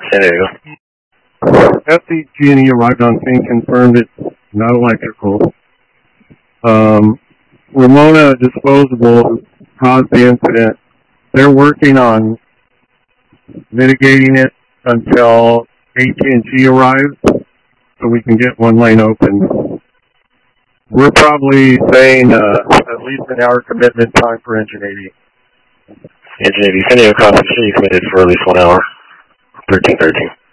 San Diego. SDG&E arrived on scene, confirmed it's not electrical. Ramona Disposable caused the incident. They're working on mitigating it until AT&T arrives so we can get one lane open. We're probably saying at least an hour commitment time for Engine 80. Engine 80, San Diego Coffee City committed for at least 1 hour. 1313.